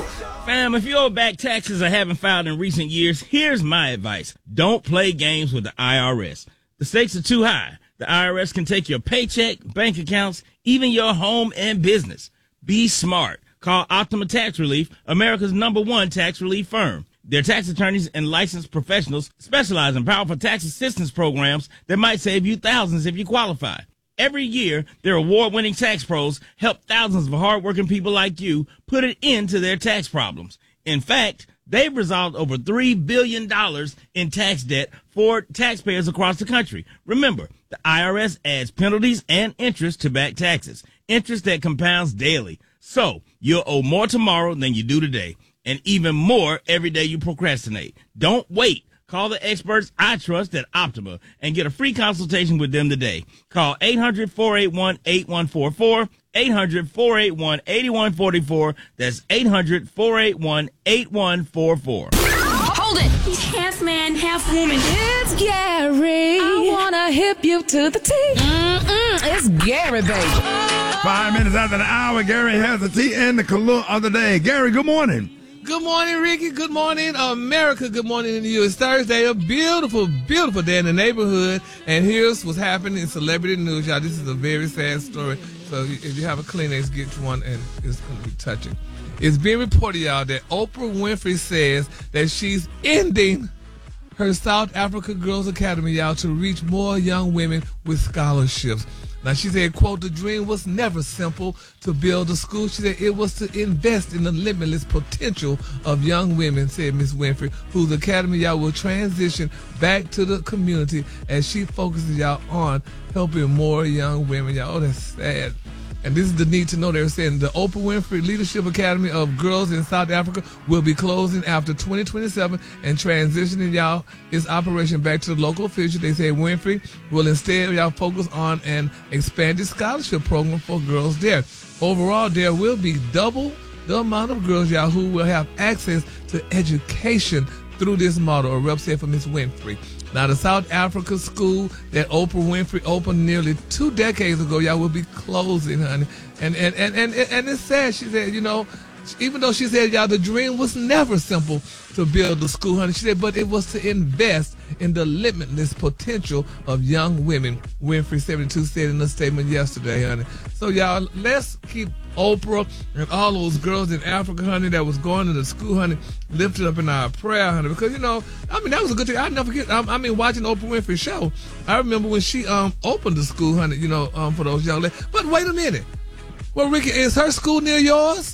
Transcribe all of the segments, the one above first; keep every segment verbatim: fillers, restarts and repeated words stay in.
Fam, if you owe back taxes or haven't filed in recent years, here's my advice. Don't play games with the I R S. The stakes are too high. The I R S can take your paycheck, bank accounts, even your home and business. Be smart. Call Optima Tax Relief, America's number one tax relief firm. Their tax attorneys and licensed professionals specialize in powerful tax assistance programs that might save you thousands if you qualify. Every year, their award-winning tax pros help thousands of hardworking people like you put an end to their tax problems. In fact, they've resolved over three billion dollars in tax debt for taxpayers across the country. Remember, the I R S adds penalties and interest to back taxes, interest that compounds daily. So you'll owe more tomorrow than you do today, and even more every day you procrastinate. Don't wait. Call the experts I trust at Optima and get a free consultation with them today. Call eight hundred, four eight one, eight one four four, eight hundred, four eight one, eight one four four. That's eight hundred, four eight one, eight one four four. Hold it! He's half man, half woman. It's Gary. I wanna hip you to the T. Mm-mm, it's Gary, baby. Five minutes after the hour, Gary has the tea and the color of the day. Gary, good morning. Good morning, Ricky. Good morning, America. Good morning to you. It's Thursday, a beautiful, beautiful day in the neighborhood. And here's what's happening in celebrity news, y'all. This is a very sad story. So if you have a Kleenex, get one, and it's going to be touching. It's being reported, y'all, that Oprah Winfrey says that she's ending her South Africa Girls Academy, y'all, to reach more young women with scholarships. Now, she said, quote, the dream was never simple to build a school. She said it was to invest in the limitless potential of young women, said Miss Winfrey, whose academy, y'all, will transition back to the community as she focuses, y'all, on helping more young women. Y'all, oh, that's sad. And this is the need to know. They're saying the Oprah Winfrey Leadership Academy of Girls in South Africa will be closing after twenty twenty-seven and transitioning, y'all, its operation back to the local official. They say Winfrey will instead, y'all, focus on an expanded scholarship program for girls there. Overall, there will be double the amount of girls, y'all, who will have access to education through this model, a rep said for Miss Winfrey. Now, the South Africa school that Oprah Winfrey opened nearly two decades ago, y'all, will be closing, honey. And and, and, and, and it's sad. She said, you know, even though she said, y'all, the dream was never simple to build a school, honey. She said, but it was to invest in the limitless potential of young women, Winfrey seventy-two said in a statement yesterday, honey. So, y'all, let's keep Oprah and all those girls in Africa, honey, that was going to the school, honey, lifted up in our prayer, honey, because, you know, I mean, that was a good thing. I never forget, I, I mean, watching Oprah Winfrey show, I remember when she um opened the school, honey, you know, um for those young ladies. But wait a minute. Well, Ricky, is her school near yours?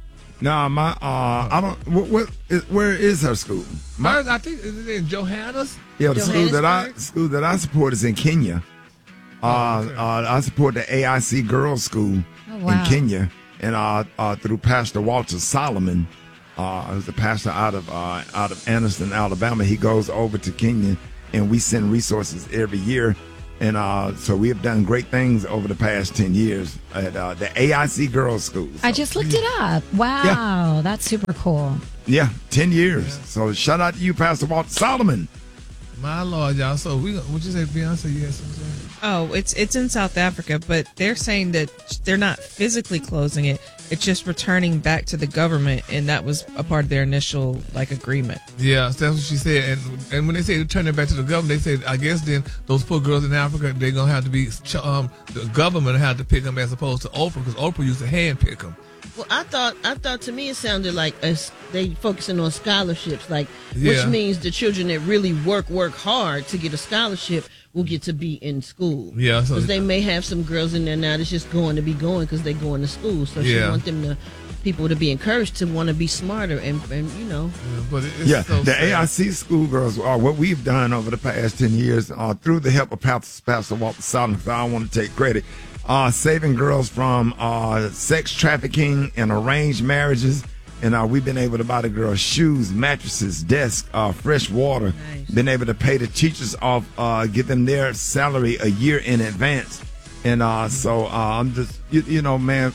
No, my, uh, I don't, what, what is, where is her school? My, Hers, I think, is it in Johannes? yeah, the school that I, school that I support is in Kenya. Uh, okay. uh, I support the A I C Girls School Oh, wow. in Kenya, and uh, uh, through Pastor Walter Solomon, uh, who's the pastor out of uh, out of Anderson, Alabama. He goes over to Kenya, and we send resources every year, and uh, so we have done great things over the past ten years at uh, the A I C Girls School. So, I just looked it up. Wow, Yeah. that's super cool. yeah, ten years. So shout out to you, Pastor Walter Solomon. My Lord, y'all. So, we, would you say, Beyonce, yes, something? Oh, it's it's in South Africa, but they're saying that they're not physically closing it. It's just returning back to the government, and that was a part of their initial like agreement. Yeah, that's what she said. And and when they say turn it back to the government, they said, I guess then those poor girls in Africa, they're going to have to be, um, the government had to pick them as opposed to Oprah, because Oprah used to hand pick them. Well, I thought I thought to me it sounded like us, they focusing on scholarships, like Yeah. which means the children that really work work hard to get a scholarship will get to be in school. Yeah, so because they may have some girls in there now that's just going to be going because they going to school. So she Yeah. want them to people to be encouraged to want to be smarter and, and you know. Yeah, but it- it's Yeah, so the sad. A I C schoolgirls are what we've done over the past ten years uh, through the help of Pastor, Pastor Walter Solomon. So I don't want to take credit. Uh, saving girls from uh, sex trafficking and arranged marriages. And uh, we've been able to buy the girls shoes, mattresses, desks, uh, fresh water. Nice. Been able to pay the teachers off, uh, give them their salary a year in advance. And uh, so uh, I'm just, you, you know, man,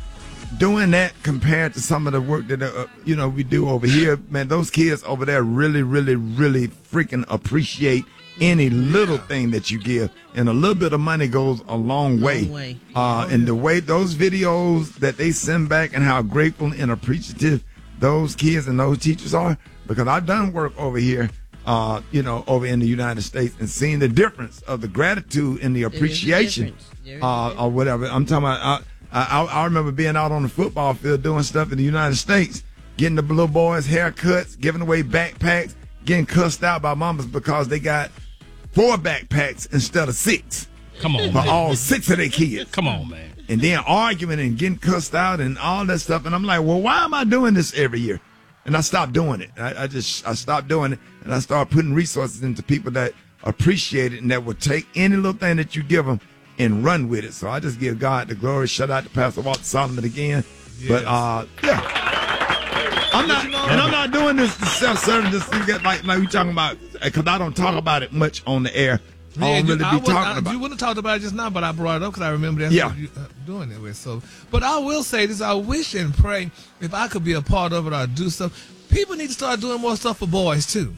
doing that compared to some of the work that, uh, you know, we do over here, man, those kids over there really, really, really freaking appreciate any little thing that you give. And a little bit of money goes a long way. Long way. Uh, and the way those videos that they send back and how grateful and appreciative those kids and those teachers are, because I've done work over here, uh, you know, over in the United States, and seeing the difference of the gratitude and the appreciation, uh, or whatever. I'm talking about. I, I, I remember being out on the football field doing stuff in the United States, getting the little boys haircuts, giving away backpacks, getting cussed out by mamas because they got four backpacks instead of six. Come on, for man. all six of their kids. Come on, man. And then arguing and getting cussed out and all that stuff. And I'm like, well, why am I doing this every year? And I stopped doing it. I, I just, I stopped doing it. And I started putting resources into people that appreciate it and that will take any little thing that you give them and run with it. So I just give God the glory. Shout out to Pastor Walter Solomon again. Yes. But, uh, yeah. I'm not, and I'm not doing this self-serving, just to get like, like we talking about, because I don't talk about it much on the air. Yeah, I don't really you, be I would, talking I, about You wouldn't have talked about it just now, but I brought it up because I remember that's yeah. what you uh, doing it with. So, but I will say this: I wish and pray if I could be a part of it or do stuff. People need to start doing more stuff for boys too.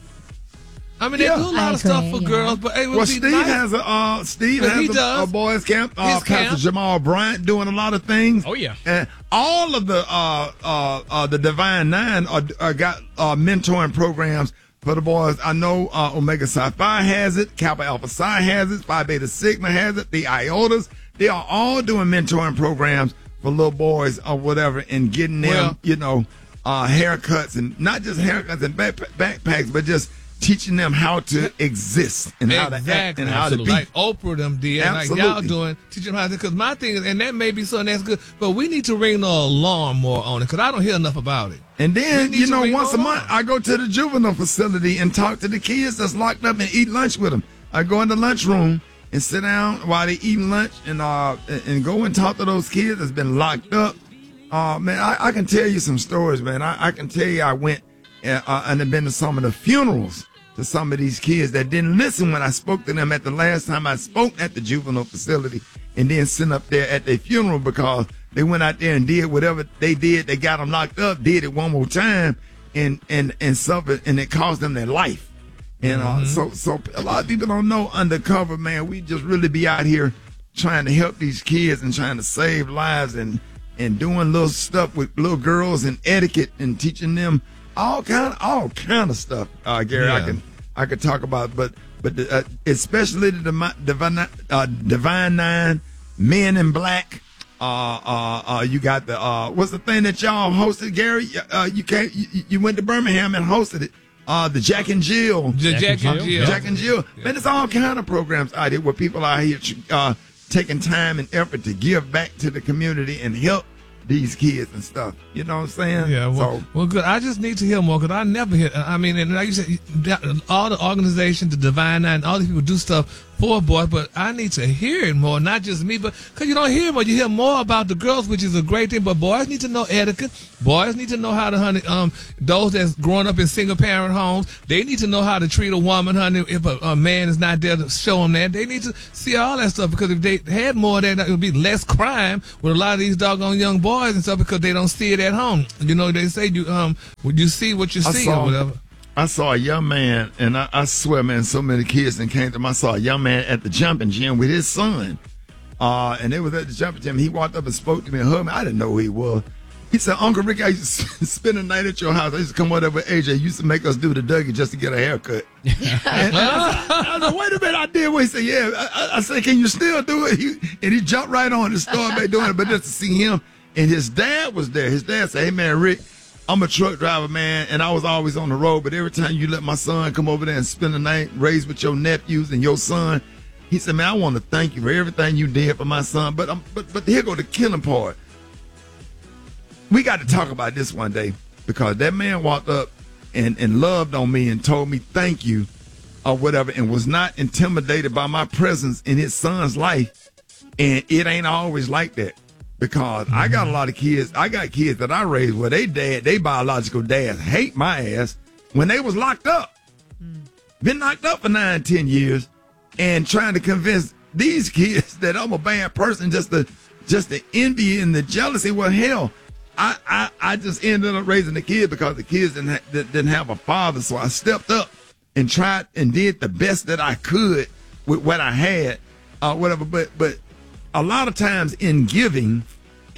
I mean, Yeah. they do a lot I of stuff agree, for yeah. girls, but hey, it would Well, be Steve nice. has a uh, Steve But he has a, does. a boys camp. Uh, His Pastor camp. Jamal Bryant doing a lot of things. Oh, yeah. And all of the uh, uh, uh, the Divine Nine are, are got uh, mentoring programs for the boys. I know uh, Omega Psi Phi has it, Kappa Alpha Psi has it, Phi Beta Sigma has it, the Iotas. They are all doing mentoring programs for little boys or whatever, and getting them, Well- you know, uh, haircuts, and not just haircuts and back, backpacks, but just teaching them how to exist and how to act Exactly. and how to be. Like Oprah them did, and like y'all Absolutely. doing, teach them how to. Because my thing is, and that may be something that's good, but we need to ring the alarm more on it because I don't hear enough about it. And then, We need you to know, ring once the a month, alarm. I go to the juvenile facility and talk to the kids that's locked up and eat lunch with them. I go in the lunchroom and sit down while they eating lunch and uh and, and go and talk to those kids that's been locked up. Uh, man, I, I can tell you some stories, man. I, I can tell you I went and, uh, and have been to some of the funerals to some of these kids that didn't listen when I spoke to them at the last time I spoke at the juvenile facility, and then sitting up there at their funeral because they went out there and did whatever they did. They got them locked up, did it one more time, and and and suffered, and it cost them their life. And uh, so so a lot of people don't know undercover, man. We just really be out here trying to help these kids and trying to save lives and and doing little stuff with little girls and etiquette and teaching them all kind of all kind of stuff. Uh, Gary, I Yeah. can I could talk about, but but the, uh, especially the Demi- divine uh, divine nine, Men in Black. Uh, uh, uh, you got the uh, what's the thing that y'all hosted, Gary? Uh, you can't. You, you went to Birmingham and hosted it. Uh, the Jack and Jill. J- Jack and Jill. Jack and Jill. Man, it's all kind of programs out here where people are here uh, taking time and effort to give back to the community and help these kids and stuff. You know what I'm saying? Yeah, well, So, well, good. I just need to hear more because I never hear. I mean, and like you said, that- all the organizations, the Divine Nine, all these people do stuff for boys, but I need to hear it more, not just me, but because you don't hear more, you hear more about the girls, which is a great thing. But boys need to know etiquette. Boys need to know how to, honey, um, those that's growing up in single parent homes, they need to know how to treat a woman, honey. If a, a man is not there to show them that, they need to see all that stuff because if they had more of that, it would be less crime with a lot of these doggone young boys and stuff because they don't see it at home. You know, they say you um, would you see what you I see saw- or whatever. I saw a young man, and I, I swear, man, so many kids that came to him. I saw a young man at the jumping gym with his son. Uh, and they was at the jumping gym. He walked up and spoke to me and hugged me. I didn't know who he was. He said, Uncle Rick, I used to spend the night at your house. I used to come over with A J. He used to make us do the Dougie just to get a haircut. and and I, said, I said, wait a minute, I did what he said. Yeah. I, I- I said, can you still do it? He, and he jumped right on and started back doing it. But just to see him, and his dad was there. His dad said, hey, man, Rick, I'm a truck driver, man, and I was always on the road. But every time you let my son come over there and spend the night, raised with your nephews and your son, he said, man, I want to thank you for everything you did for my son. But um, but but here go the killing part. We got to talk about this one day because that man walked up and, and loved on me and told me thank you or whatever and was not intimidated by my presence in his son's life. And it ain't always like that. Because I got a lot of kids, I got kids that I raised where they dad, they biological dads hate my ass when they was locked up. Been locked up for nine, ten years and trying to convince these kids that I'm a bad person just to just the envy and the jealousy. Well, hell, I, I, I just ended up raising the kid because the kids didn't, ha- didn't have a father. So I stepped up and tried and did the best that I could with what I had, uh, whatever. But, but, a lot of times in giving,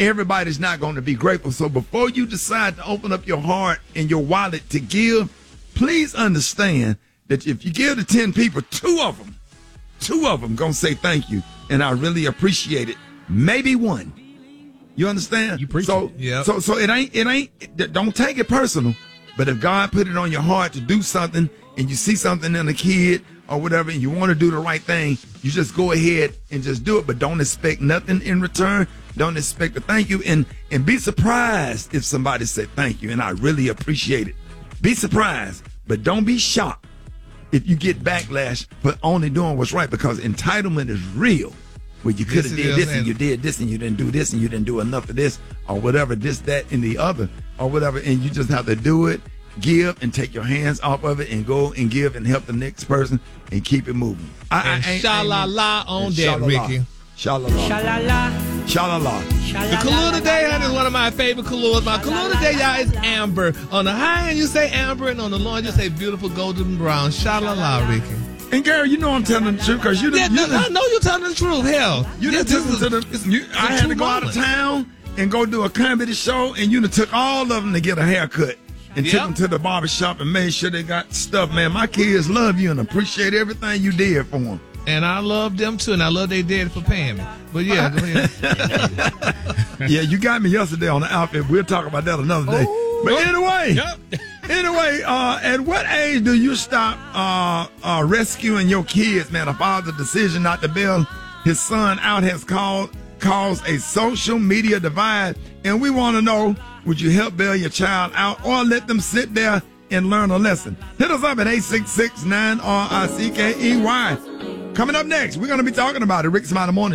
everybody's not going to be grateful. So before you decide to open up your heart and your wallet to give, please understand that if you give to ten people, two of them, two of them going to say thank you. And I really appreciate it. Maybe one. You understand? You preach so, it. Yep. so, so it ain't, it ain't, don't take it personal. But if God put it on your heart to do something and you see something in a kid or whatever and you want to do the right thing, you just go ahead and just do it. But don't expect nothing in return. Don't expect a thank you. And, and be surprised if somebody said thank you. And I really appreciate it. Be surprised, but don't be shocked if you get backlash for only doing what's right, because entitlement is real. Where you could have Yes, it did is, this and and- you did this and you didn't do this and you didn't do enough of this or whatever, this, that, and the other or whatever. And you just have to do it, give, and take your hands off of it and go and give and help the next person and keep it moving. I, And I ain't- sha-la-la on and that, sha-la-la. Ricky. Sha-la-la. Sha-la-la. Sha-la-la. The Kahlua today, honey, is one of my favorite Kahluas. My Kahlua today, y'all, is amber. On the high end, you say amber, and on the low end, you say beautiful golden brown. Sha-la-la, Ricky. And Gary, you know I'm telling the truth because you Yeah, done, you no, I done, know you're telling the truth. Hell, you yeah, done this took is them a- to it's the, a- you, it's a I had true to go out of moment. town and go do a comedy show, and you done took all of them to get a haircut and took Yep. them to the barber shop and made sure they got stuff, man. My kids love you and appreciate everything you did for them. And I love them too, and I love they dad for paying me. But yeah, go ahead. Yeah, you got me yesterday on the outfit. We'll talk about that another day. But anyway, Yep. anyway, uh, at what age do you stop uh, uh, rescuing your kids, man? A father's decision not to bail his son out has called, caused a social media divide. And we want to know, would you help bail your child out or let them sit there and learn a lesson? Hit us up at eight six six, nine R I C K E Y. Coming up next, we're going to be talking about it. Rick Smiley Morning.